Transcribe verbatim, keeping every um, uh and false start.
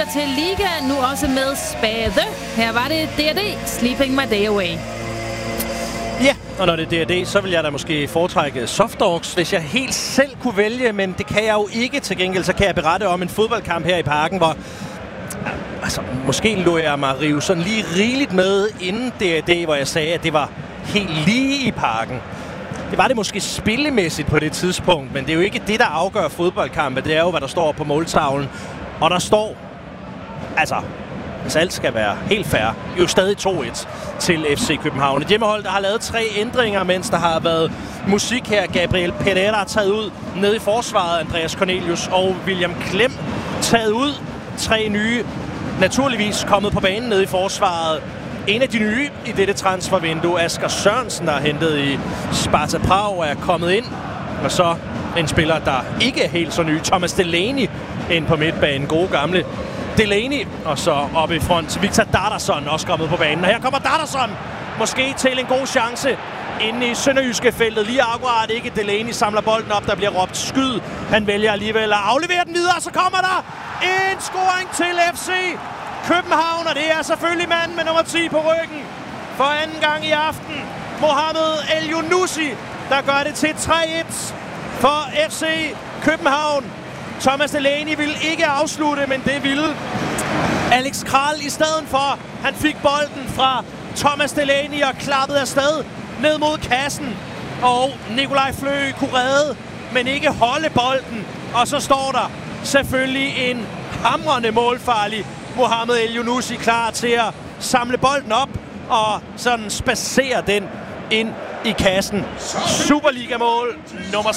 til Liga, nu også med Spade. Her var det D og D, Sleeping My Day Away. Ja, og når det er D og D, så vil jeg da måske foretrække Soft Dogs, hvis jeg helt selv kunne vælge, men det kan jeg jo ikke. Til gengæld så kan jeg berette om en fodboldkamp her i Parken, hvor altså, måske lå jeg mig rive sådan lige rigeligt med inden D og D, hvor jeg sagde, at det var helt lige i Parken. Det var det måske spillemæssigt på det tidspunkt, men det er jo ikke det, der afgør fodboldkampe. Det er jo, hvad der står på måltavlen. Og der står, altså, hvis alt skal være helt fair, jo stadig to et til F C København. Et hjemmehold, der har lavet tre ændringer, mens der har været musik her. Gabriel Pereira taget ud nede i forsvaret, Andreas Cornelius og William Klem taget ud. Tre nye, naturligvis kommet på banen nede i forsvaret. En af de nye i dette transfervindue, Asger Sørensen, der er hentet i Sparta Prag, er kommet ind. Og så en spiller, der ikke er helt så ny, Thomas Delaney, ind på midtbanen. Gode gamle Delaney. Og så oppe i front, Victor Dardarsson, også kommet på banen. Og her kommer Dardarsson måske til en god chance inde i Sønderjyske feltet. Lige akkurat ikke. Delaney samler bolden op, der bliver råbt skyd. Han vælger alligevel at aflevere den videre, så kommer der en scoring til F C København, og det er selvfølgelig manden med nummer ti på ryggen. For anden gang i aften, Mohamed El Younousi, der gør det til tre et for F C København. Thomas Delaney ville ikke afslutte, men det ville Alex Kral i stedet for. Han fik bolden fra Thomas Delaney og klappede afsted ned mod kassen. Og Nikolaj Flø kunne redde, men ikke holde bolden. Og så står der selvfølgelig en hamrende målfarlig Mohamed El Younousi klar til at samle bolden op og sådan spacere den ind i kassen. Superliga-mål nummer